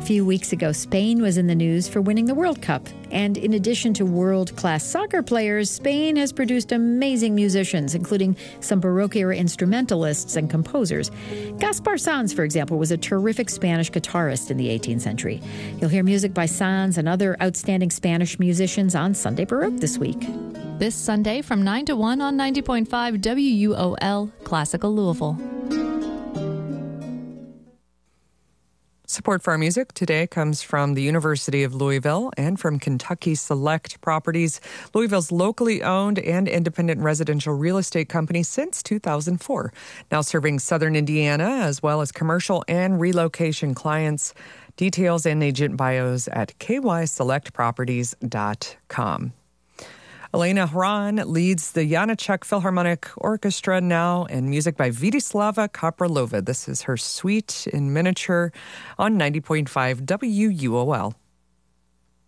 few weeks ago, Spain was in the news for winning the World Cup. And in addition to world-class soccer players, Spain has produced amazing musicians, including some Baroque-era instrumentalists and composers. Gaspar Sanz, for example, was a terrific Spanish guitarist in the 18th century. You'll hear music by Sanz and other outstanding Spanish musicians on Sunday Baroque this week. This Sunday from 9 to 1 on 90.5 WUOL, Classical Louisville. Support for our music today comes from the University of Louisville and from Kentucky Select Properties, Louisville's locally owned and independent residential real estate company since 2004. Now serving southern Indiana as well as commercial and relocation clients. Details and agent bios at kyselectproperties.com. Elena Hran leads the Janacek Philharmonic Orchestra now, and music by Vítislava Kapralova. This is her suite in miniature on 90.5 WUOL.